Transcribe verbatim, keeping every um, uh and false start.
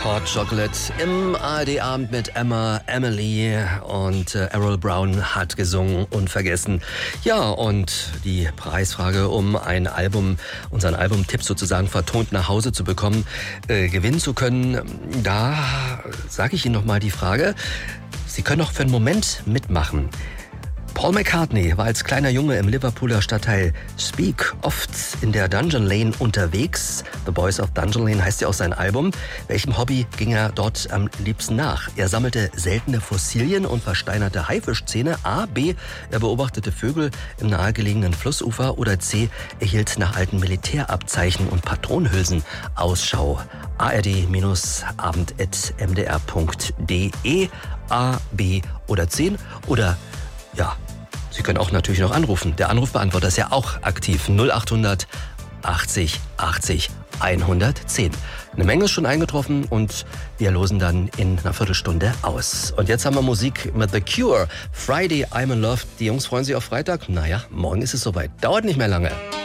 Hot Chocolate im A R D-Abend mit Emma, Emily und äh, Errol Brown hat gesungen Unvergessen. Ja, und die Preisfrage, um ein Album, unseren Albumtipp sozusagen vertont nach Hause zu bekommen, äh, gewinnen zu können, da sage ich Ihnen nochmal die Frage, Sie können auch für einen Moment mitmachen. Paul McCartney war als kleiner Junge im Liverpooler Stadtteil Speke oft in der Dungeon Lane unterwegs. The Boys of Dungeon Lane heißt ja auch sein Album. Welchem Hobby ging er dort am liebsten nach? Er sammelte seltene Fossilien und versteinerte Haifischzähne. A. B. Er beobachtete Vögel im nahegelegenen Flussufer. Oder C. Er hielt nach alten Militärabzeichen und Patronenhülsen Ausschau. A R D Abend at m d r punkt d e. A, B oder C. Oder ja, Sie können auch natürlich noch anrufen. Der Anrufbeantworter ist ja auch aktiv. null acht hundert achtzig achtzig hundertzehn. Eine Menge ist schon eingetroffen und wir losen dann in einer Viertelstunde aus. Und jetzt haben wir Musik mit The Cure. Friday, I'm in Love. Die Jungs freuen sich auf Freitag. Naja, morgen ist es soweit. Dauert nicht mehr lange.